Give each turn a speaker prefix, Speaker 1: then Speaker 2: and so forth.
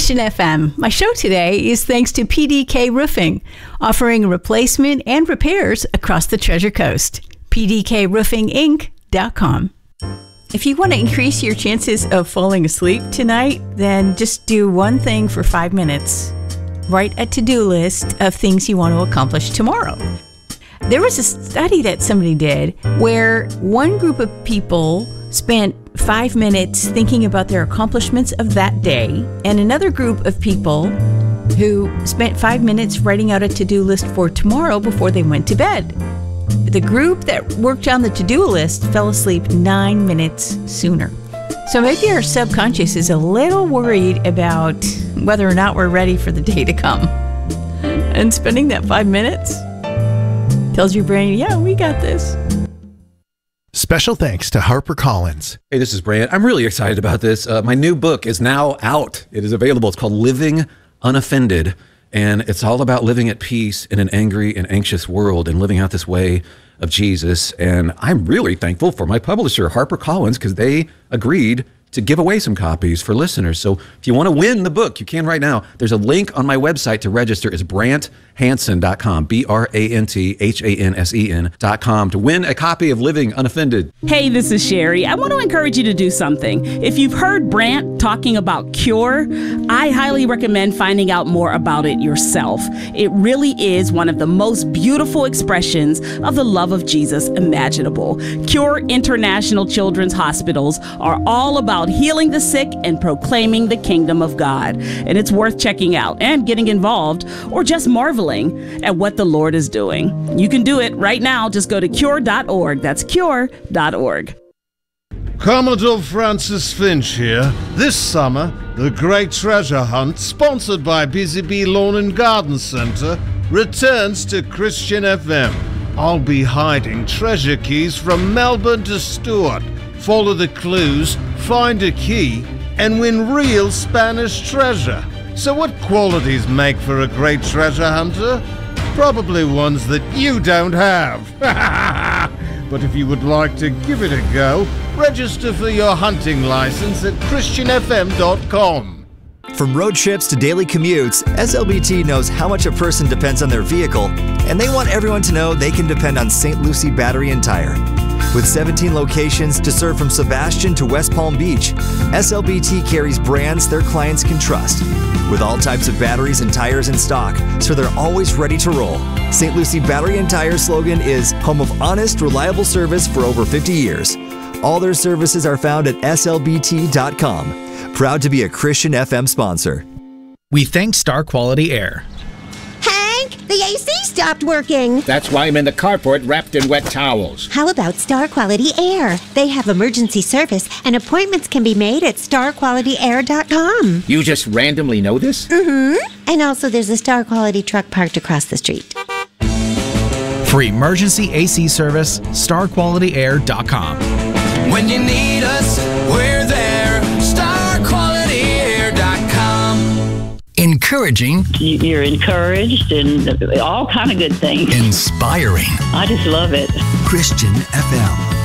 Speaker 1: Christian FM. My show today is thanks to PDK Roofing, offering replacement and repairs across the Treasure Coast. PDKRoofingInc.com. If you want to increase your chances of falling asleep tonight, then just do one thing for 5 minutes. Write a to-do list of things you want to accomplish tomorrow. There was a study that somebody did where one group of people spent 5 minutes thinking about their accomplishments of that day, and another group of people who spent 5 minutes writing out a to-do list for tomorrow before they went to bed. The group that worked on the to-do list fell asleep 9 minutes sooner. So maybe our subconscious is a little worried about whether or not we're ready for the day to come. And spending that 5 minutes tells your brain, yeah, we got this.
Speaker 2: Special thanks to HarperCollins.
Speaker 3: Hey, this is Brant. I'm really excited about this. My new book is now out. It is available. It's called Living Unoffended, and it's all about living at peace in an angry and anxious world and living out this way of Jesus. And I'm really thankful for my publisher, HarperCollins, because they agreed to give away some copies for listeners. So if you want to win the book, you can right now. There's a link on my website to register. It's BrantHansen.com, BrantHansen.com, to win a copy of Living Unoffended.
Speaker 4: Hey, this is Sherry. I want to encourage you to do something. If you've heard Brant talking about Cure, I highly recommend finding out more about it yourself. It really is one of the most beautiful expressions of the love of Jesus imaginable. Cure International Children's Hospitals are all about healing the sick and proclaiming the kingdom of God. And it's worth checking out and getting involved, or just marveling at what the Lord is doing. You can do it right now. Just go to cure.org. That's cure.org.
Speaker 5: Commodore Francis Finch here. This summer, the Great Treasure Hunt, sponsored by BZB Lawn and Garden Center, returns to Christian FM. I'll be hiding treasure keys from Melbourne to Stuart. Follow the clues, find a key, and win real Spanish treasure. So what qualities make for a great treasure hunter? Probably ones that you don't have. But if you would like to give it a go, register for your hunting license at christianfm.com.
Speaker 6: From road trips to daily commutes, SLBT knows how much a person depends on their vehicle, and they want everyone to know they can depend on St. Lucie Battery and Tire. With 17 locations to serve from Sebastian to West Palm Beach, SLBT carries brands their clients can trust. With all types of batteries and tires in stock, so they're always ready to roll. St. Lucie Battery and Tire slogan is home of honest, reliable service for over 50 years. All their services are found at slbt.com. Proud to be a Christian FM sponsor.
Speaker 7: We thank Star Quality Air.
Speaker 8: The AC stopped working.
Speaker 9: That's why I'm in the carport wrapped in wet towels.
Speaker 8: How about Star Quality Air? They have emergency service, and appointments can be made at starqualityair.com.
Speaker 9: You just randomly know this?
Speaker 8: Mm-hmm. And also there's a Star Quality truck parked across the street.
Speaker 7: For emergency AC service, starqualityair.com.
Speaker 10: When you need us, we're there. StarQualityAir.com.
Speaker 11: Encouraging.
Speaker 12: You're encouraged and all kind of good things.
Speaker 11: Inspiring.
Speaker 12: I just love it.
Speaker 11: Christian FM.